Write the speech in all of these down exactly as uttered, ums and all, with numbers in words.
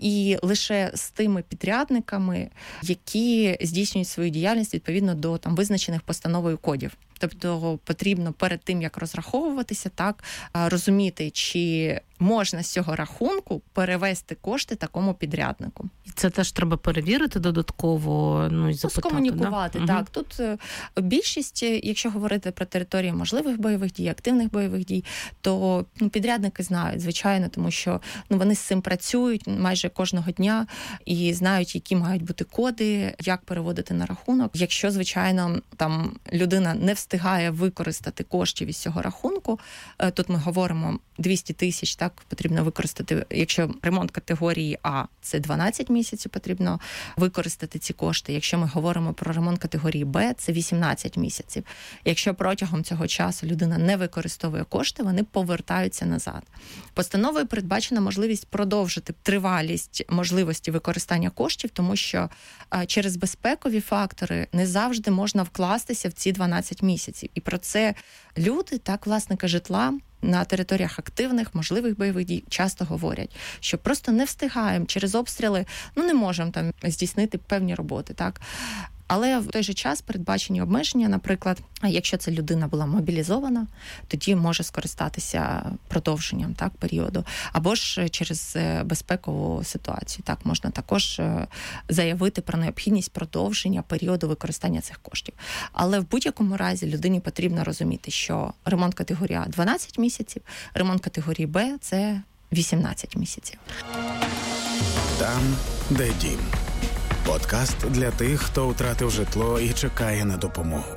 і лише з тими підрядниками, які здійснюють свою діяльність відповідно до там визначених постановою кодів. Тобто потрібно перед тим, як розраховуватися, так, розуміти, чи можна з цього рахунку перевести кошти такому підряднику. І це теж треба перевірити додатково, ну, і запитати, скомунікувати, да? так. Угу. Тут більшість, якщо говорити про території можливих бойових дій, активних бойових дій, то ну, підрядники знають, звичайно, тому що ну, вони з цим працюють майже кожного дня і знають, які мають бути коди, як переводити на рахунок. Якщо, звичайно, там людина не встигає використати коштів із цього рахунку, тут ми говоримо двісті тисяч, так, потрібно використати, якщо ремонт категорії А, це дванадцять місяців, потрібно використати ці кошти. Якщо ми говоримо про ремонт категорії Б, це вісімнадцять місяців. Якщо протягом цього часу людина не використовує кошти, вони повертаються назад. Постановою передбачена можливість продовжити тривалість можливості використання коштів, тому що через безпекові фактори не завжди можна вкластися в ці дванадцять місяців. І про це люди, так, власники житла, на територіях активних, можливих бойових дій часто говорять, що просто не встигаємо через обстріли, ну не можемо там здійснити певні роботи, так. Але в той же час передбачені обмеження, наприклад, якщо ця людина була мобілізована, тоді може скористатися продовженням, так, періоду, або ж через безпекову ситуацію. Так, можна також заявити про необхідність продовження періоду використання цих коштів. Але в будь-якому разі людині потрібно розуміти, що ремонт категорії А – дванадцять місяців, ремонт категорії Б – це вісімнадцять місяців. Там, де дім. Подкаст для тих, хто втратив житло і чекає на допомогу.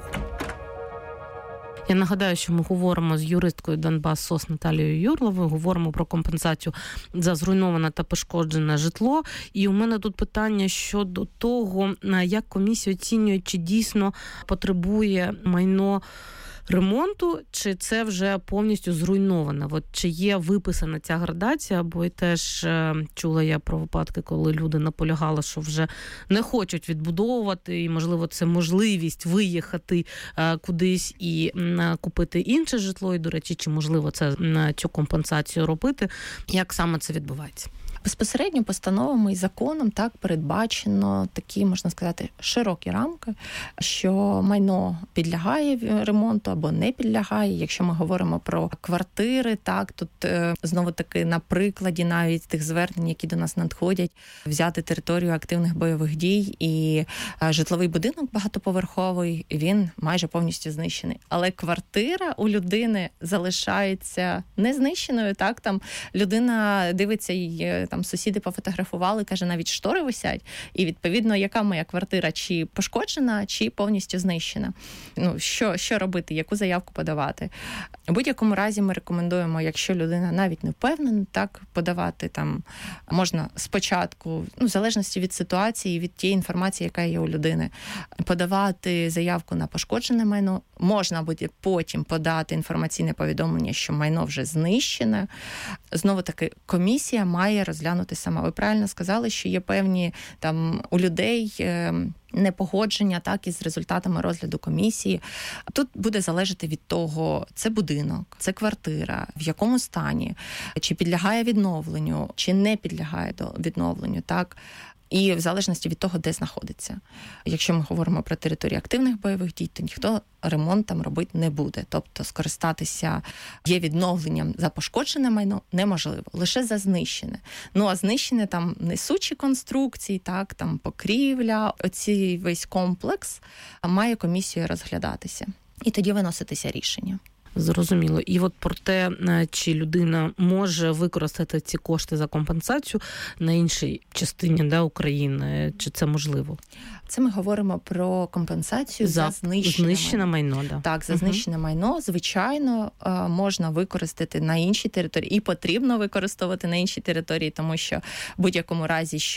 Я нагадаю, що ми говоримо з юристкою Донбас-СОС Наталією Юрловою, говоримо про компенсацію за зруйноване та пошкоджене житло. І у мене тут питання щодо того, як комісія оцінює, чи дійсно потребує майно ремонту, чи це вже повністю зруйноване? От чи є виписана ця градація, бо і теж чула я про випадки, коли люди наполягали, що вже не хочуть відбудовувати, і, можливо, це можливість виїхати кудись і купити інше житло, і, до речі, чи можливо це цю компенсацію робити? Як саме це відбувається? Безпосередньо постановами і законом так передбачено такі, можна сказати, широкі рамки, що майно підлягає ремонту або не підлягає. Якщо ми говоримо про квартири, так, тут знову-таки на прикладі навіть тих звернень, які до нас надходять, взяти територію активних бойових дій, і житловий будинок багатоповерховий, він майже повністю знищений. Але квартира у людини залишається не знищеною, так, там людина дивиться і там сусіди пофотографували, каже, навіть штори висять, і відповідно, яка моя квартира, чи пошкоджена, чи повністю знищена. Ну, що, що робити, яку заявку подавати? У будь-якому разі ми рекомендуємо, якщо людина навіть не впевнена, так, подавати там можна спочатку, ну, в залежності від ситуації, від тієї інформації, яка є у людини, подавати заявку на пошкоджене майно, можна буде потім подати інформаційне повідомлення, що майно вже знищене. Знову-таки, комісія має розглянути сама. Ви правильно сказали, що є певні там у людей непогодження, так, із результатами розгляду комісії. Тут буде залежати від того, це будинок, це квартира, в якому стані, чи підлягає відновленню, чи не підлягає до відновленню, так. І в залежності від того, де знаходиться. Якщо ми говоримо про територію активних бойових дій, то ніхто ремонт там робити не буде. Тобто скористатися є відновленням за пошкоджене майно неможливо, лише за знищене. Ну, а знищене там несучі конструкції, так, там покрівля, оцей весь комплекс має комісією розглядатися. І тоді виноситися рішення. Зрозуміло. І от про те, чи людина може використати ці кошти за компенсацію на іншій частині, да, України, чи це можливо? Це ми говоримо про компенсацію за, за знищене, знищене майно. майно да. Так, за знищене угу. майно, звичайно, можна використати на іншій території, і потрібно використовувати на іншій території, тому що в будь-якому разі, що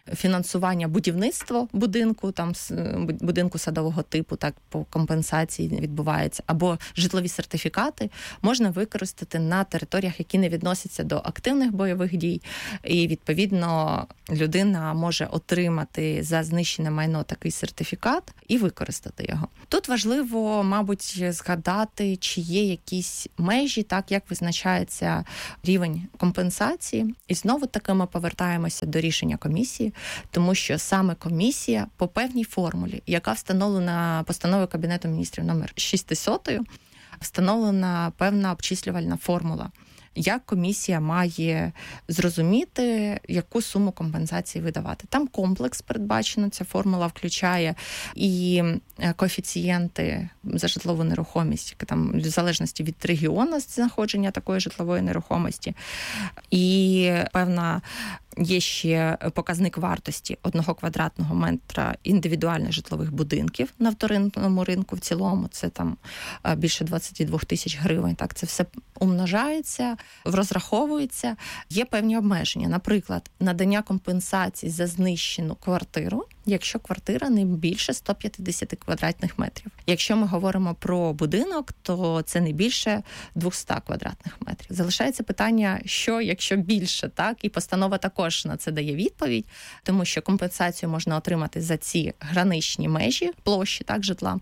фінансування будівництва будинку, там будинку садового типу, так по компенсації відбувається, або житлові сертифікати можна використати на територіях, які не відносяться до активних бойових дій. І, відповідно, людина може отримати за знищене майно такий сертифікат і використати його. Тут важливо, мабуть, згадати, чи є якісь межі, так, як визначається рівень компенсації. І знову таки ми повертаємося до рішення комісії, тому що саме комісія по певній формулі, яка встановлена постановою Кабінету міністрів номер шістсот, встановлена певна обчислювальна формула. Як комісія має зрозуміти, яку суму компенсації видавати. Там комплекс передбачено, ця формула включає і коефіцієнти за житлову нерухомість, там, в залежності від регіону знаходження такої житлової нерухомості. І певна є ще показник вартості одного квадратного метра індивідуальних житлових будинків на вторинному ринку в цілому. Це там більше двадцять два тисяч гривень. Так, це все умножається, розраховується. Є певні обмеження. Наприклад, надання компенсації за знищену квартиру, якщо квартира не більше сто п'ятдесят квадратних метрів. Якщо ми говоримо про будинок, то це не більше двісті квадратних метрів. Залишається питання, що якщо більше, так? І постанова також на це дає відповідь, тому що компенсацію можна отримати за ці граничні межі площі, так, житла.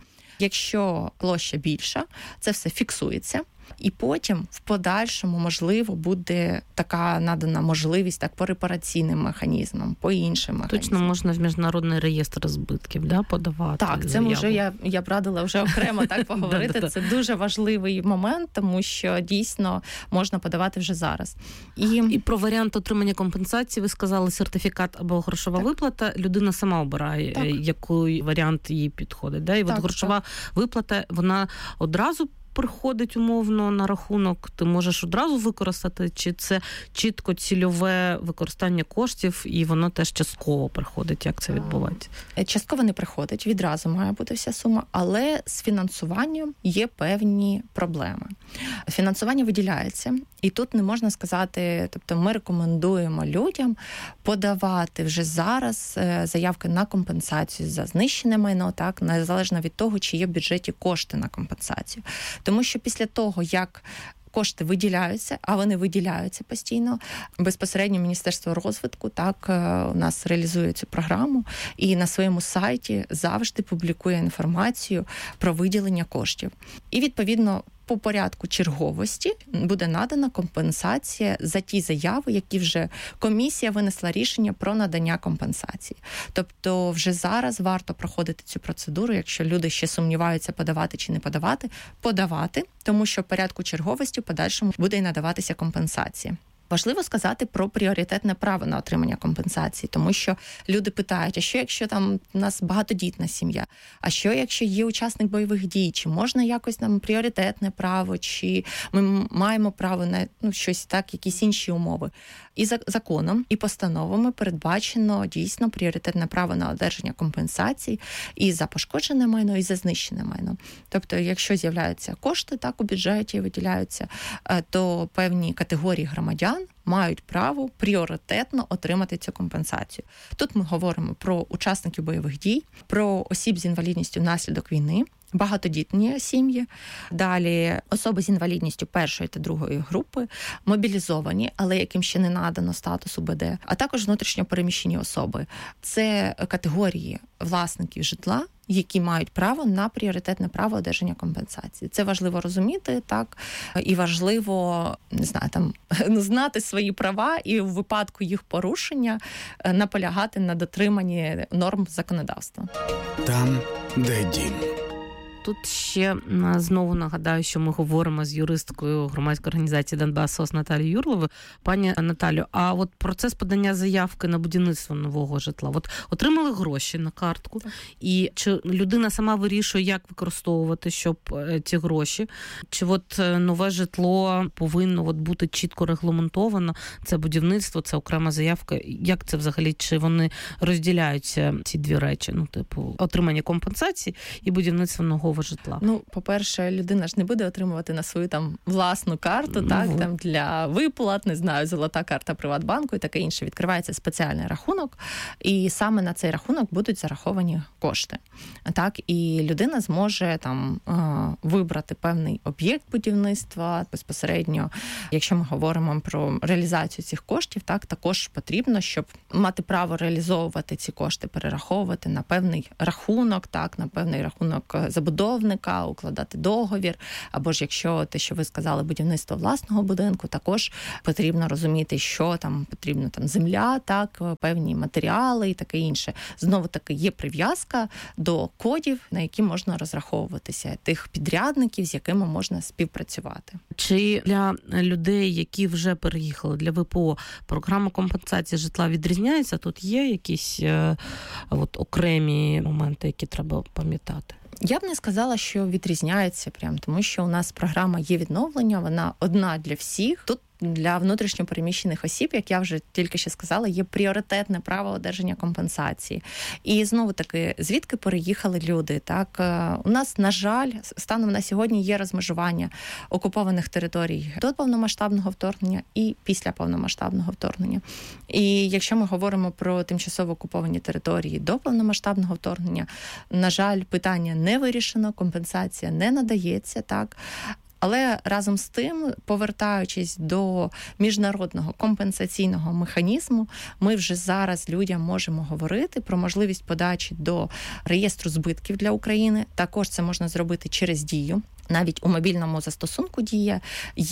Якщо площа більша, це все фіксується. І потім в подальшому, можливо, буде така надана можливість так по репараційним механізмам, по іншим механізмам. Точно можна в міжнародний реєстр збитків, да, подавати. Так, це вже я, я б радила вже окремо так поговорити. Це дуже важливий момент, тому що дійсно можна подавати вже зараз. І, І про варіант отримання компенсації ви сказали сертифікат або грошова так. виплата. Людина сама обирає, так. який варіант їй підходить. Да? І так, от грошова так. виплата, вона одразу приходить умовно на рахунок, ти можеш одразу використати, чи це чітко цільове використання коштів, і воно теж частково приходить, як це відбувається? Частково не приходить, відразу має бути вся сума, але з фінансуванням є певні проблеми. Фінансування виділяється, і тут не можна сказати, тобто ми рекомендуємо людям подавати вже зараз заявки на компенсацію за знищене майно, так, незалежно від того, чи є в бюджеті кошти на компенсацію. Тому що після того, як кошти виділяються, а вони виділяються постійно, безпосередньо Міністерство розвитку так у нас реалізує цю програму і на своєму сайті завжди публікує інформацію про виділення коштів. І, відповідно, по порядку черговості буде надана компенсація за ті заяви, які вже комісія винесла рішення про надання компенсації. Тобто вже зараз варто проходити цю процедуру, якщо люди ще сумніваються, подавати чи не подавати, подавати, тому що в порядку черговості в подальшому буде і надаватися компенсація. Важливо сказати про пріоритетне право на отримання компенсації, тому що люди питають, а що якщо там у нас багатодітна сім'я, а що якщо є учасник бойових дій, чи можна якось нам пріоритетне право, чи ми маємо право на ну, щось так, якісь інші умови. І за законом, і постановами передбачено дійсно пріоритетне право на одержання компенсацій і за пошкоджене майно, і за знищене майно. Тобто, якщо з'являються кошти так у бюджеті, виділяються, то певні категорії громадян мають право пріоритетно отримати цю компенсацію. Тут ми говоримо про учасників бойових дій, про осіб з інвалідністю внаслідок війни, багатодітні сім'ї, далі особи з інвалідністю першої та другої групи, мобілізовані, але яким ще не надано статусу БД, а також внутрішньо переміщені особи. Це категорії власників житла, які мають право на пріоритетне право одержання компенсації. Це важливо розуміти, так, і важливо, не знаю, там, знати свої права і в випадку їх порушення наполягати на дотриманні норм законодавства. Там, де дім. Тут ще знову нагадаю, що ми говоримо з юристкою громадської організації «Донбас СОС» Наталією Юрловою. Пані Наталю, а от процес подання заявки на будівництво нового житла, от отримали гроші на картку, так. І чи людина сама вирішує, як використовувати, щоб ці гроші, чи от нове житло повинно от бути чітко регламентовано, це будівництво, це окрема заявка, як це взагалі, чи вони розділяються, ці дві речі, ну, типу, отримання компенсації і будівництво нового свого житла? Ну, по-перше, людина ж не буде отримувати на свою там власну карту, mm-hmm. так, там для виплат, не знаю, золота карта Приватбанку і таке інше. Відкривається спеціальний рахунок, і саме на цей рахунок будуть зараховані кошти. Так, і людина зможе там вибрати певний об'єкт будівництва безпосередньо. Якщо ми говоримо про реалізацію цих коштів, так, також потрібно, щоб мати право реалізовувати ці кошти, перераховувати на певний рахунок, так, на певний рахунок забудовника, укладати договір, або ж якщо те, що ви сказали, будівництво власного будинку, також потрібно розуміти, що там потрібно, там земля, так, певні матеріали і таке інше. Знову таки є прив'язка до кодів, на які можна розраховуватися, тих підрядників, з якими можна співпрацювати. Чи для людей, які вже переїхали, для ВПО, програма компенсації житла відрізняється? Тут є якісь е, от, окремі моменти, які треба пам'ятати? Я б не сказала, що відрізняється прям, тому що у нас програма є відновлення, вона одна для всіх. Тут для внутрішньопереміщених осіб, як я вже тільки що сказала, є пріоритетне право одержання компенсації. І знову таки, звідки переїхали люди? Так, у нас, на жаль, станом на сьогодні є розмежування окупованих територій до повномасштабного вторгнення і після повномасштабного вторгнення. І якщо ми говоримо про тимчасово окуповані території до повномасштабного вторгнення, на жаль, питання не вирішено, компенсація не надається, так. Але разом з тим, повертаючись до міжнародного компенсаційного механізму, ми вже зараз людям можемо говорити про можливість подачі до реєстру збитків для України. Також це можна зробити через Дію. Навіть у мобільному застосунку Дія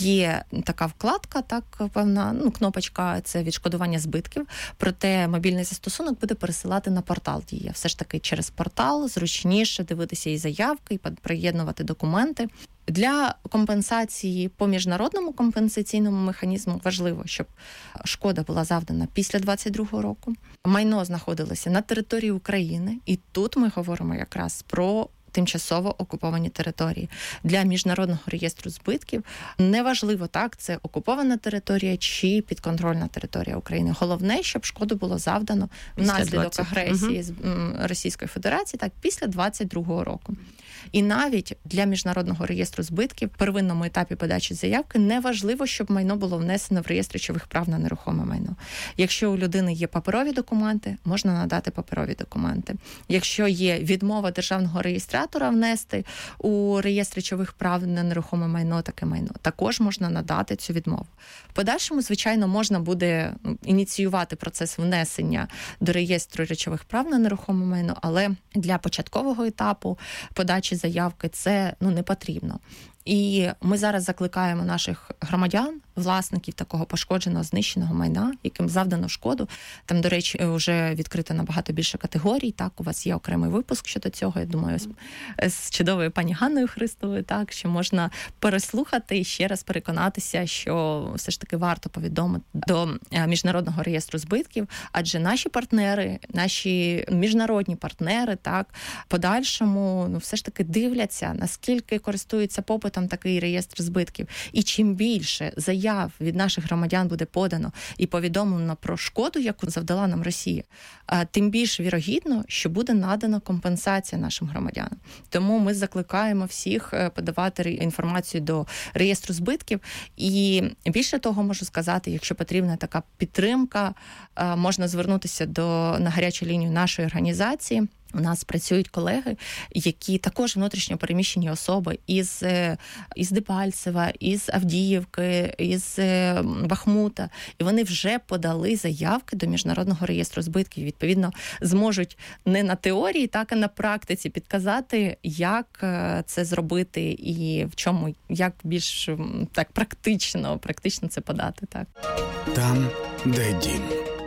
є така вкладка, так, певна, ну, кнопочка, це відшкодування збитків, проте мобільний застосунок буде пересилати на портал Дія. Все ж таки через портал зручніше дивитися і заявки, і приєднувати документи. Для компенсації по міжнародному компенсаційному механізму важливо, щоб шкода була завдана після двадцять другого року. Майно знаходилося на території України, і тут ми говоримо якраз про тимчасово окуповані території. Для міжнародного реєстру збитків неважливо, так, це окупована територія чи підконтрольна територія України. Головне, щоб шкоду було завдано внаслідок агресії угу. Російської Федерації, так, після двадцять другого року. І навіть для міжнародного реєстру збитків в первинному етапі подачі заявки неважливо, щоб майно було внесено в реєстр речових прав на нерухоме майно. Якщо у людини є паперові документи, можна надати паперові документи. Якщо є відмова державного реєстратора внести у реєстр речових прав на нерухоме майно, таке майно, також можна надати цю відмову. В подальшому, звичайно, можна буде ініціювати процес внесення до реєстру речових прав на нерухоме майно, але для початкового етапу подачі заявки це, ну, не потрібно. І ми зараз закликаємо наших громадян, власників такого пошкодженого, знищеного майна, яким завдано шкоду. Там, до речі, вже відкрито набагато більше категорій. Так, у вас є окремий випуск щодо цього, я думаю, з, з чудовою пані Ганною Христовою, так, що можна переслухати і ще раз переконатися, що все ж таки варто повідомити до міжнародного реєстру збитків, адже наші партнери, наші міжнародні партнери, так, подальшому, ну, все ж таки дивляться, наскільки користуються попитом такий реєстр збитків. І чим більше заяв від наших громадян буде подано і повідомлено про шкоду, яку завдала нам Росія, тим більш вірогідно, що буде надана компенсація нашим громадянам. Тому ми закликаємо всіх подавати інформацію до реєстру збитків. І більше того, можу сказати, якщо потрібна така підтримка, можна звернутися до, на гарячу лінію нашої організації. У нас працюють колеги, які також внутрішньо переміщені особи із, із Дебальцева, із Авдіївки, із Бахмута. І вони вже подали заявки до Міжнародного реєстру збитків. Відповідно, зможуть не на теорії, так, а на практиці підказати, як це зробити і в чому, як більш так практично, практично це подати. Так. Там, де дім.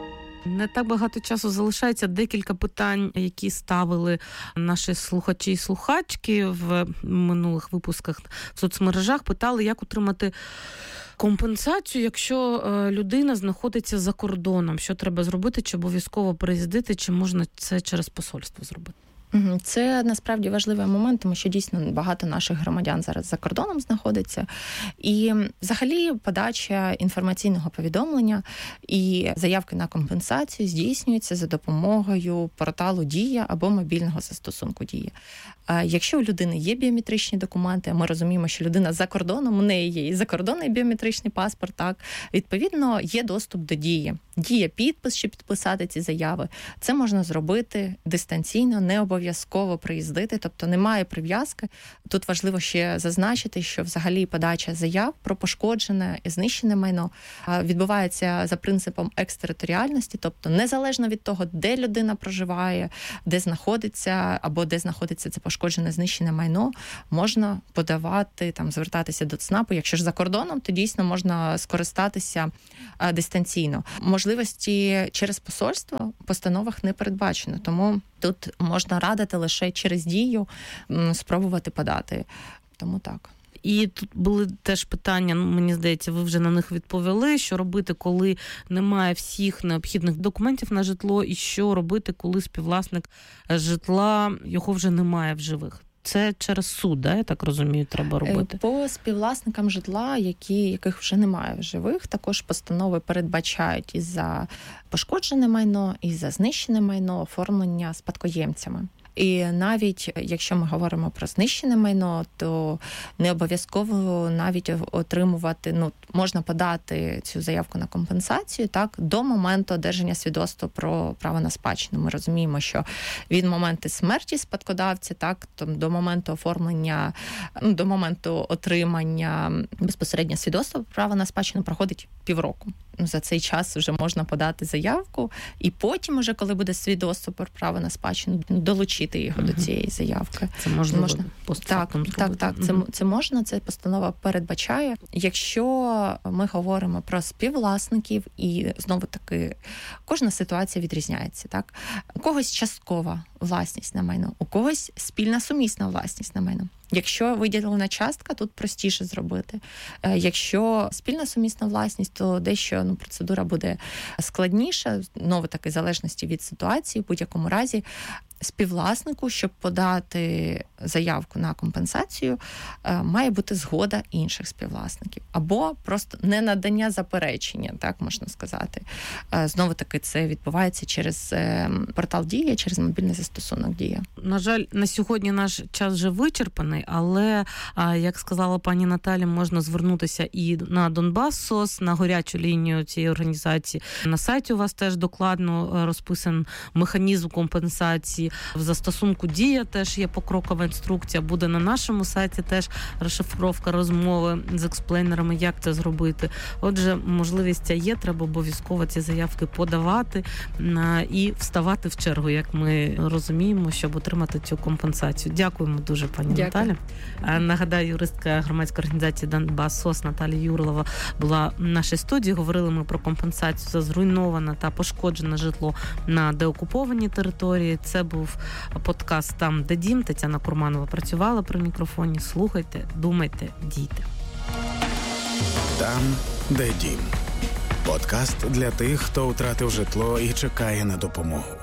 Не так багато часу залишається. Декілька питань, які ставили наші слухачі і слухачки в минулих випусках в соцмережах. Питали, як отримати компенсацію, якщо людина знаходиться за кордоном. Що треба зробити, чи обов'язково приїздити, чи можна це через посольство зробити? Це насправді важливий момент, тому що дійсно багато наших громадян зараз за кордоном знаходиться. І взагалі подача інформаційного повідомлення і заявки на компенсацію здійснюється за допомогою порталу Дія або мобільного застосунку Дія. Якщо у людини є біометричні документи, а ми розуміємо, що людина за кордоном, у неї є і закордонний біометричний паспорт, так, відповідно, є доступ до Дії. Діє підпис, щоб підписати ці заяви. Це можна зробити дистанційно, не обов'язково приїздити, тобто немає прив'язки. Тут важливо ще зазначити, що взагалі подача заяв про пошкоджене і знищене майно відбувається за принципом екстериторіальності, тобто незалежно від того, де людина проживає, де знаходиться, або де знаходиться це пошкоджене, знищене майно, можна подавати, там, звертатися до ЦНАПу. Якщо ж за кордоном, то дійсно можна скористатися дистанційно. Можливості через посольство в постановах не передбачено, тому тут можна радити лише через Дію спробувати подати. Тому так. І тут були теж питання, ну, мені здається, ви вже на них відповіли, що робити, коли немає всіх необхідних документів на житло, і що робити, коли співвласник житла, його вже немає в живих. Це через суд, да, я так розумію, треба робити? По співвласникам житла, які, яких вже немає в живих, також постанови передбачають і за пошкоджене майно, і за знищене майно оформлення спадкоємцями. І навіть якщо ми говоримо про знищене майно, то не обов'язково навіть отримувати, ну, можна подати цю заявку на компенсацію, так, до моменту одержання свідоцтва про право на спадщину. Ми розуміємо, що від моменту смерті спадкодавця, так, то до моменту оформлення, ну, до моменту отримання безпосередньо свідоцтва про право на спадщину проходить півроку. За цей час вже можна подати заявку, і потім, уже, коли буде свідоцтво про право на спадщину, долучити його mm-hmm. до цієї заявки. Це можна, можна. постфактум так, так, так, mm-hmm. це, це можна, це постанова передбачає. Якщо ми говоримо про співвласників, і знову-таки кожна ситуація відрізняється, так? У когось часткова власність на майно, у когось спільна сумісна власність на майно. Якщо виділена частка, тут простіше зробити. Якщо спільна сумісна власність, то дещо, ну, процедура буде складніша, знову таки, в залежності від ситуації, в будь-якому разі. Співвласнику, щоб подати заявку на компенсацію, має бути згода інших співвласників. Або просто ненадання заперечення, так можна сказати. Знову-таки, це відбувається через портал Дія, через мобільний застосунок Дія. На жаль, на сьогодні наш час вже вичерпаний, але, як сказала пані Наталя, можна звернутися і на Донбас СОС, на гарячу лінію цієї організації. На сайті у вас теж докладно розписан механізм компенсації. В застосунку Дія теж є покрокова інструкція, буде на нашому сайті теж розшифровка розмови з експлейнерами, як це зробити. Отже, можливість є, треба обов'язково ці заявки подавати і вставати в чергу, як ми розуміємо, щоб отримати цю компенсацію. Дякуємо дуже, пані Наталі. Нагадаю, юристка громадської організації Донбас СОС Наталія Юрлова була в нашій студії. Говорили ми про компенсацію за зруйноване та пошкоджене житло на деокупованій території. Це був подкаст «Там, де дім». Тетяна Курманова працювала при мікрофоні. Слухайте, думайте, дійте. Там, де дім. Подкаст для тих, хто втратив житло і чекає на допомогу.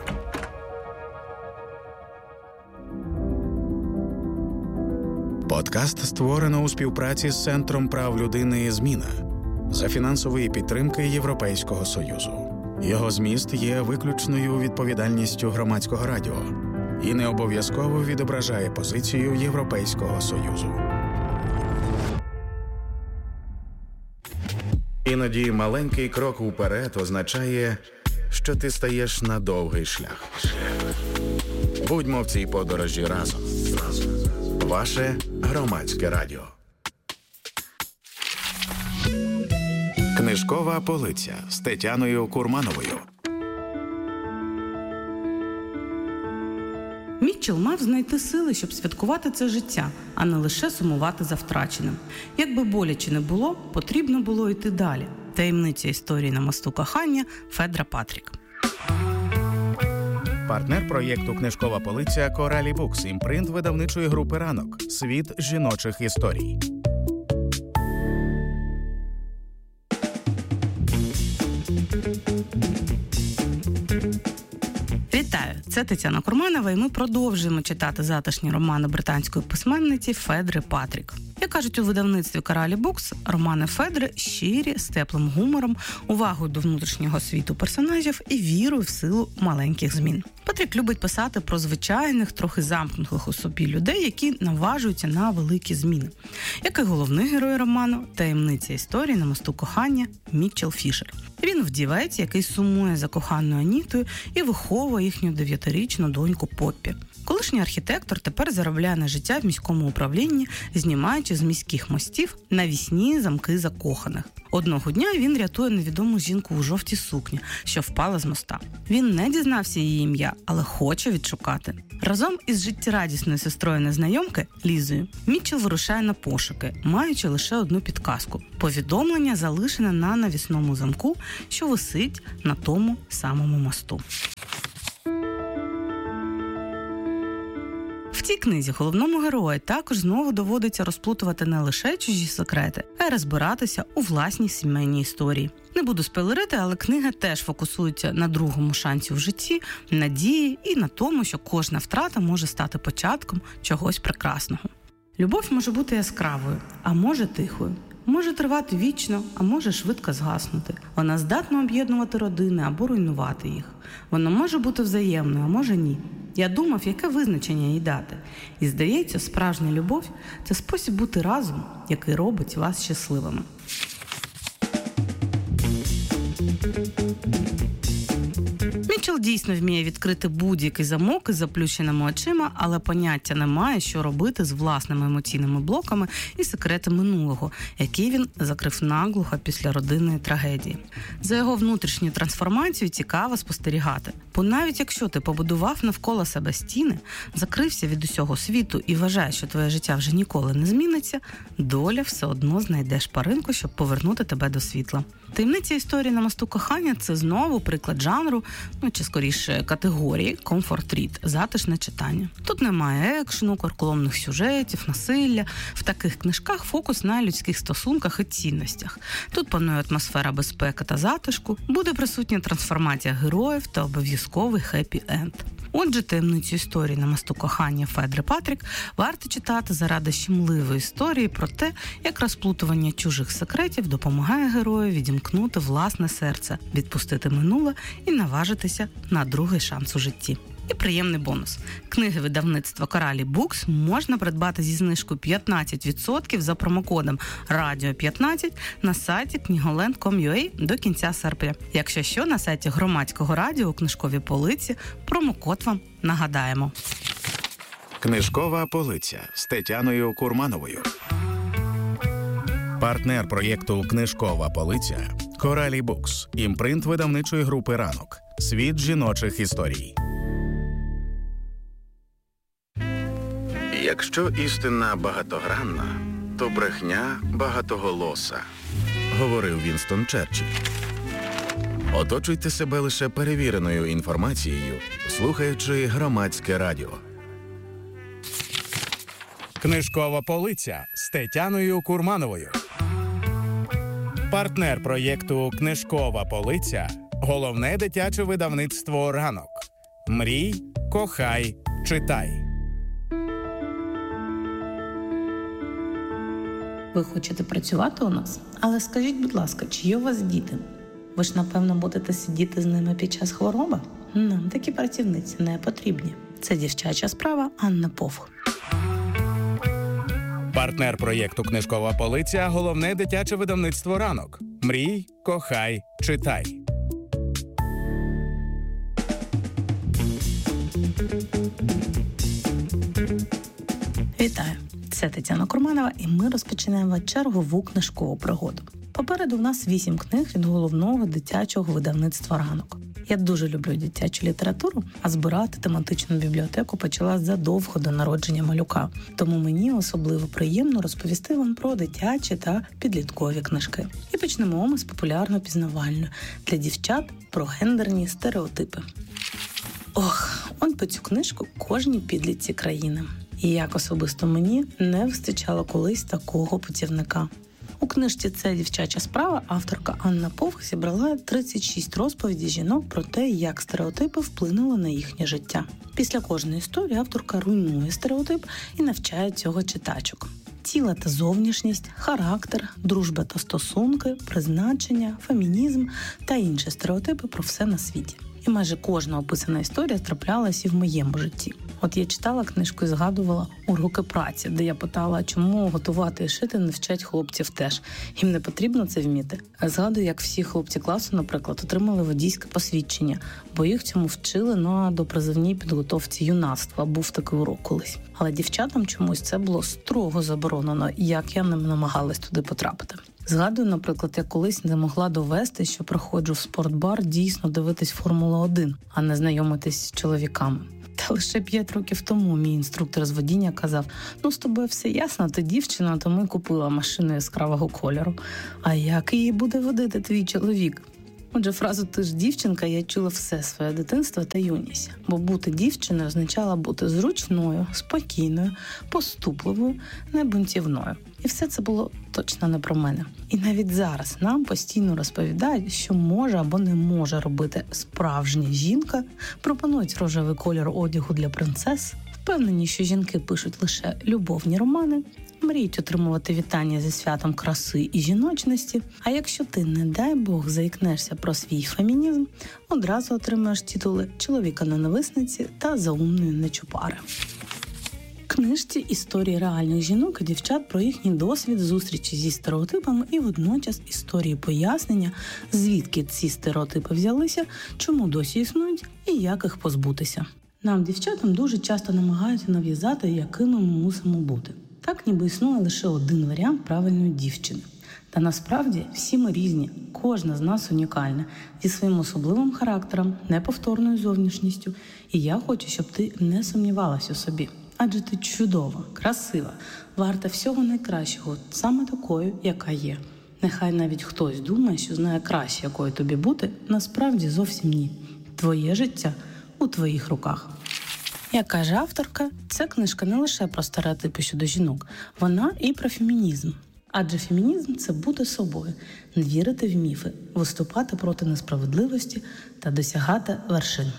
Подкаст створено у співпраці з Центром прав людини «Зміна» за фінансової підтримки Європейського Союзу. Його зміст є виключною відповідальністю Громадського радіо і не обов'язково відображає позицію Європейського Союзу. Іноді маленький крок уперед означає, що ти стаєш на довгий шлях. Будьмо в цій подорожі разом. Ваше Громадське радіо. Книжкова полиця з Тетяною Курмановою. Мітчелл мав знайти сили, щоб святкувати це життя, а не лише сумувати за втраченим. Як би боляче не було, потрібно було йти далі. Таємниця історії на мосту кохання Федра Патрік. Партнер проєкту «Книжкова полиця» Коралі Букс, імпринт видавничої групи «Ранок». Світ жіночих історій. Вітаю! Це Тетяна Курманова, і ми продовжуємо читати затишні романи британської письменниці Федри Патрік. Як кажуть у видавництві Коралі Букс, романи Федри щирі, з теплим гумором, увагою до внутрішнього світу персонажів і вірою в силу маленьких змін. Патрік любить писати про звичайних, трохи замкнутих у собі людей, які наважуються на великі зміни. Як і головний герой роману «Таємниця історії на мосту кохання» Мітчел Фішер. Він вдівець, який сумує за коханою Анітою і виховує їхню дев'ятирічну доньку Поппі. Колишній архітектор тепер заробляє на життя в міському управлінні, знімаючи з міських мостів навісні замки закоханих. Одного дня він рятує невідому жінку у жовтій сукні, що впала з моста. Він не дізнався її ім'я, але хоче відшукати. Разом із життєрадісною сестрою незнайомки Лізою Мітчел вирушає на пошуки, маючи лише одну підказку – повідомлення, залишене на навісному замку, що висить на тому самому мосту. В цій книзі головному герою також знову доводиться розплутувати не лише чужі секрети, а й розбиратися у власній сімейній історії. Не буду спойлерити, але книга теж фокусується на другому шансі в житті, надії і на тому, що кожна втрата може стати початком чогось прекрасного. Любов може бути яскравою, а може тихою. Може тривати вічно, а може швидко згаснути. Вона здатна об'єднувати родини або руйнувати їх. Вона може бути взаємною, а може ні. Я думав, яке визначення їй дати. І здається, справжня любов – це спосіб бути разом, який робить вас щасливими. Мітчел дійсно вміє відкрити будь-який замок із заплющеними очима, але поняття не має, що робити з власними емоційними блоками і секрети минулого, які він закрив наглухо після родинної трагедії. За його внутрішню трансформацію цікаво спостерігати. Бо навіть якщо ти побудував навколо себе стіни, закрився від усього світу і вважаєш, що твоє життя вже ніколи не зміниться, доля все одно знайде шпаринку, щоб повернути тебе до світла. «Таємниця історії на мосту кохання» – це знову приклад жанру, ну чи скоріше категорії комфорт-рід, затишне читання. Тут немає екшену, карколомних сюжетів, насилля. В таких книжках фокус на людських стосунках і цінностях. Тут панує атмосфера безпеки та затишку, буде присутня трансформація героїв та обов'язковий хеппі-енд. Отже, «Таємницю історії на мосту кохання» Федри Патрік варто читати заради щемливої історії про те, як розплутування чужих секретів допомагає герою відімкнути власне серце, відпустити минуле і наважитися на другий шанс у житті. І приємний бонус. Книги видавництва Коралі Букс можна придбати зі знижкою п'ятнадцять відсотків за промокодом радіо п'ятнадцять на сайті книголенд крапка ком крапка ю а до кінця серпня. Якщо що, на сайті Громадського радіо у книжковій полиці промокод вам нагадаємо. Книжкова полиця з Тетяною Курмановою. Партнер проєкту «Книжкова полиця» Коралі Букс. Імпринт видавничої групи «Ранок». Світ жіночих історій. Якщо істина багатогранна, то брехня багатоголоса, говорив Вінстон Черчилль. Оточуйте себе лише перевіреною інформацією, слухаючи Громадське радіо. Книжкова полиця з Тетяною Курмановою. Партнер проєкту «Книжкова полиця» – головне дитяче видавництво «Ранок». Мрій, кохай, читай. Ви хочете працювати у нас? Але скажіть, будь ласка, чи є у вас діти? Ви ж, напевно, будете сидіти з ними під час хвороби? Нам такі працівниці не потрібні. Це дівчача справа Анна Повх. Партнер проєкту «Книжкова полиця» – головне дитяче видавництво «Ранок». Мрій, кохай, читай. Вітаю! Це Тетяна Курманова, і ми розпочинаємо чергову книжкову пригоду. Попереду в нас вісім книг від головного дитячого видавництва «Ранок». Я дуже люблю дитячу літературу, а збирати тематичну бібліотеку почала задовго до народження малюка. Тому мені особливо приємно розповісти вам про дитячі та підліткові книжки. І почнемо ми з популярно-пізнавальної для дівчат про гендерні стереотипи. Ох, он по цю книжку кожній підлітці країни. І як особисто мені не вистачало колись такого путівника. У книжці «Це дівчача справа» авторка Анна Повх зібрала тридцять шість розповідей жінок про те, як стереотипи вплинули на їхнє життя. Після кожної історії авторка руйнує стереотип і навчає цього читачок. Тіло та зовнішність, характер, дружба та стосунки, призначення, фемінізм та інші стереотипи про все на світі. І майже кожна описана історія траплялась і в моєму житті. От я читала книжку і згадувала уроки праці, де я питала, чому готувати і шити не вчать хлопців теж. Їм не потрібно це вміти. А згадую, як всі хлопці класу, наприклад, отримали водійське посвідчення, бо їх цьому вчили на допризовній підготовці юнацтва. Був такий урок колись. Але дівчатам чомусь це було строго заборонено, як я не намагалась туди потрапити. Згадую, наприклад, я колись не могла довести, що приходжу в спортбар дійсно дивитись Формулу один, а не знайомитись з чоловіками. Та лише п'ять років тому мій інструктор з водіння казав: ну, з тобою все ясно, ти дівчина, тому й купила машину яскравого кольору. А як її буде водити твій чоловік? Отже, фразу «ти ж дівчинка» я чула все своє дитинство та юність. Бо бути дівчиною означало бути зручною, спокійною, поступливою, не бунтівною. І все це було точно не про мене. І навіть зараз нам постійно розповідають, що може або не може робити справжня жінка, пропонують рожевий кольор одягу для принцес, впевнені, що жінки пишуть лише любовні романи, мріють отримувати вітання зі святом краси і жіночності, а якщо ти, не дай Бог, заікнешся про свій фемінізм, одразу отримаєш титули чоловіка-ненависниці та заумної нечупари. В книжці «Історії реальних жінок» і дівчат про їхній досвід зустрічі зі стереотипами і водночас історії пояснення, звідки ці стереотипи взялися, чому досі існують і як їх позбутися. Нам, дівчатам, дуже часто намагаються нав'язати, якими ми мусимо бути. Так ніби існує лише один варіант правильної дівчини. Та насправді всі ми різні, кожна з нас унікальна, зі своїм особливим характером, неповторною зовнішністю. І я хочу, щоб ти не сумнівалась у собі. Адже ти чудова, красива, варта всього найкращого, саме такою, яка є. Нехай навіть хтось думає, що знає краще, якою тобі бути, насправді зовсім ні. Твоє життя у твоїх руках. Як каже авторка, ця книжка не лише про стереотипи щодо жінок, вона і про фемінізм. Адже фемінізм – це бути собою, не вірити в міфи, виступати проти несправедливості та досягати вершин.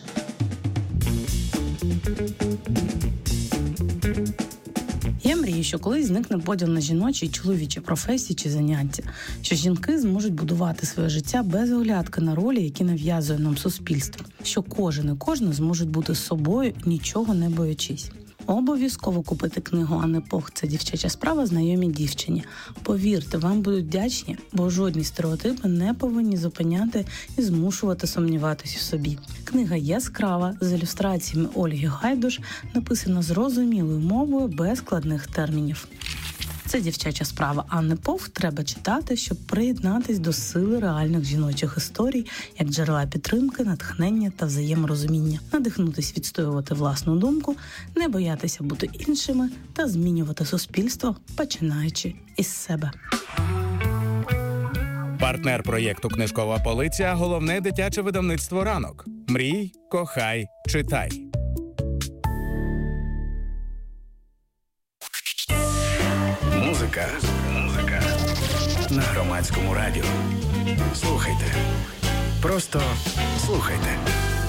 Я мрію, що колись зникне поділ на жіночі і чоловічі професії чи заняття, що жінки зможуть будувати своє життя без оглядки на ролі, які нав'язує нам суспільство, що кожен і кожна зможуть бути собою, нічого не боячись. Обов'язково купити книгу Анни Пох «Це дівчача справа. Знайомі дівчині». Повірте, вам будуть вдячні, бо жодні стереотипи не повинні зупиняти і змушувати сумніватись у собі. Книга яскрава, з ілюстраціями Ольги Гайдуш, написана зрозумілою мовою без складних термінів. «Це дівчача справа» Анни Пох треба читати, щоб приєднатись до сили реальних жіночих історій, як джерела підтримки, натхнення та взаєморозуміння, надихнутись відстоювати власну думку, не боятися бути іншими та змінювати суспільство, починаючи із себе. Партнер проєкту «Книжкова полиця» – головне дитяче видавництво «Ранок». Мрій, кохай, читай. Музика. Музика. На Громадському радіо. Слухайте. Просто слухайте.